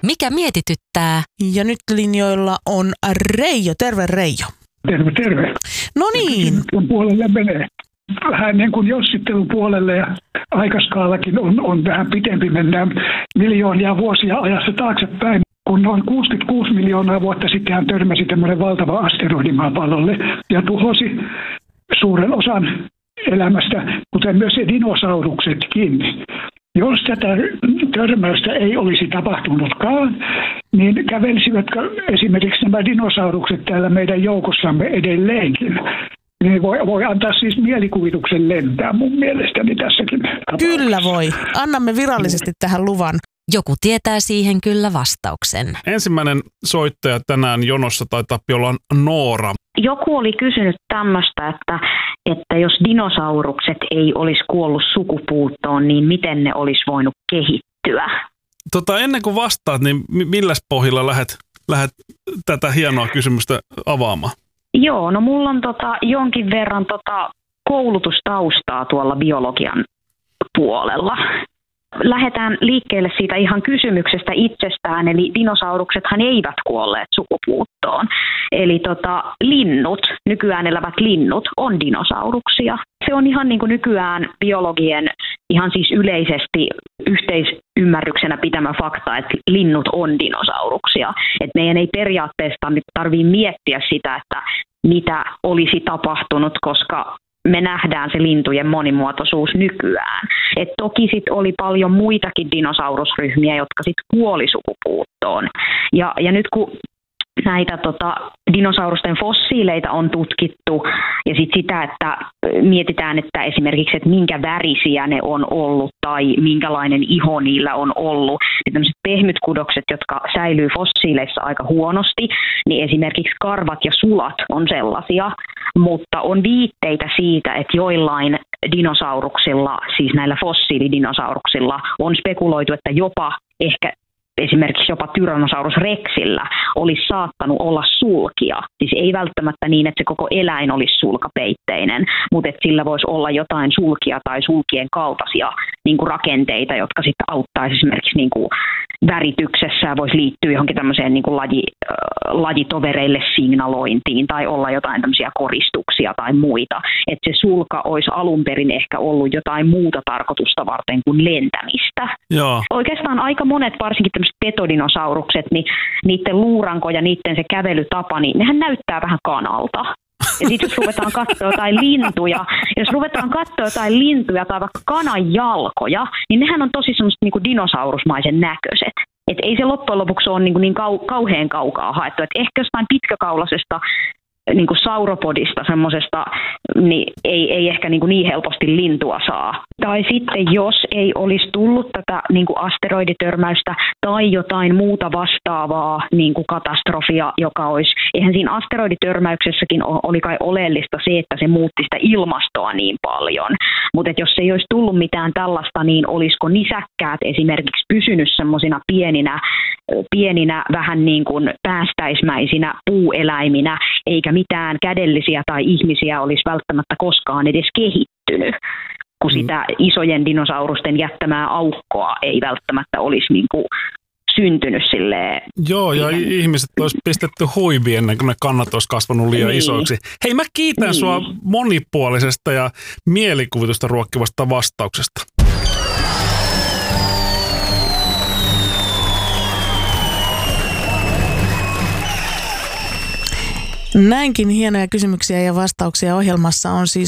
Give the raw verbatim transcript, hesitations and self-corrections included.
Mikä mietityttää? Ja nyt linjoilla on Reijo. Terve Reijo. Terve, terve. No niin. Puolelle menee. Vähän niin kuin jossittelun puolelle ja aikaskaalakin on, on vähän pitempi. Mennään miljoonia vuosia ajassa taaksepäin. Kun noin kuusikymmentäkuusi miljoonaa vuotta sitten hän törmäsi tämmöinen valtava asteroidi maapallolle ja tuhosi suuren osan elämästä, kuten myös dinosauruksetkin. Jos tätä törmäystä ei olisi tapahtunutkaan, niin kävelisivätkö esimerkiksi nämä dinosaurukset täällä meidän joukossamme edelleenkin? Niin voi, voi antaa siis mielikuvituksen lentää mun mielestäni tässäkin tapauksessa. Kyllä voi. Annamme virallisesti tähän luvan. Joku tietää siihen kyllä vastauksen. Ensimmäinen soittaja tänään jonossa taitaa olla Noora. Joku oli kysynyt tämmöistä, että, että jos dinosaurukset ei olisi kuollut sukupuuttoon, niin miten ne olisi voinut kehittyä? Tota, ennen kuin vastaat, niin milläs pohjalla lähdet, lähdet tätä hienoa kysymystä avaamaan? Joo, no mulla on tota, jonkin verran tota, koulutustaustaa tuolla biologian puolella. Lähdetään liikkeelle siitä ihan kysymyksestä itsestään, eli dinosauruksethan eivät kuolleet sukupuuttoon. Eli tota, linnut, nykyään elävät linnut, on dinosauruksia. Se on ihan niin kuin nykyään biologien ihan siis yleisesti yhteisymmärryksenä pitämä fakta, että linnut on dinosauruksia. Et meidän ei periaatteessa tarvitse miettiä sitä, että mitä olisi tapahtunut, koska me nähdään se lintujen monimuotoisuus nykyään. Et toki sit oli paljon muitakin dinosaurusryhmiä, jotka sit kuoli sukupuuttoon. Ja, ja nyt kun näitä tota, dinosaurusten fossiileita on tutkittu ja sit sitä, että mietitään, että esimerkiksi, että minkä värisiä ne on ollut tai minkälainen iho niillä on ollut. Ja tämmöiset pehmytkudokset, jotka säilyy fossiileissa aika huonosti, niin esimerkiksi karvat ja sulat on sellaisia, mutta on viitteitä siitä, että joillain dinosauruksilla, siis näillä fossiilidinosauruksillla, on spekuloitu, että jopa ehkä esimerkiksi jopa Tyrannosaurus rexillä olisi saattanut olla sulkia. Siis ei välttämättä niin, että se koko eläin olisi sulkapeitteinen, mutta että sillä voisi olla jotain sulkia tai sulkien kaltaisia niin kuin rakenteita, jotka sitten auttaisi esimerkiksi niin kuin värityksessä ja voisi liittyä johonkin tämmöiseen niin kuin laji, äh, lajitovereille signalointiin tai olla jotain tämmöisiä koristuksia tai muita. Että se sulka olisi alun perin ehkä ollut jotain muuta tarkoitusta varten kuin lentämistä. Joo. Oikeastaan aika monet, varsinkin tämmöiset petodinosaurukset, niin niiden luuranko ja niiden se kävelytapa, niin nehän näyttää vähän kanalta. Ja sitten jos ruvetaan katsoa jotain lintuja, jos ruvetaan katsoa jotain lintuja tai vaikka kanan jalkoja, niin nehän on tosi semmoista niin kuin dinosaurusmaisen näköiset. Että ei se loppujen lopuksi ole niin, kuin niin kau- kauhean kaukaa haettu. Että ehkä jostain pitkäkaulaisesta niin kuin sauropodista semmoisesta, niin ei, ei ehkä niin, kuin niin helposti lintua saa. Tai sitten jos ei olisi tullut tätä niin kuin asteroiditörmäystä tai jotain muuta vastaavaa niin kuin katastrofia, joka olisi, eihän siinä asteroiditörmäyksessäkin oli kai oleellista se, että se muutti sitä ilmastoa niin paljon. Mutta jos ei olisi tullut mitään tällaista, niin olisiko nisäkkäät esimerkiksi pysynyt semmoisina pieninä, pieninä vähän niin kuin päästäismäisinä puueläiminä, eikä mitään kädellisiä tai ihmisiä olisi välttämättä koskaan edes kehittynyt, kun sitä isojen dinosaurusten jättämää aukkoa ei välttämättä olisi niin kuin syntynyt silleen. Joo, ja siihen. Ihmiset olisi pistetty huiviin ennen kuin ne kannat olisi kasvanut liian niin isoiksi. Hei, mä kiitän niin sua monipuolisesta ja mielikuvitusta ruokkivasta vastauksesta. Näinkin hienoja kysymyksiä ja vastauksia ohjelmassa on siis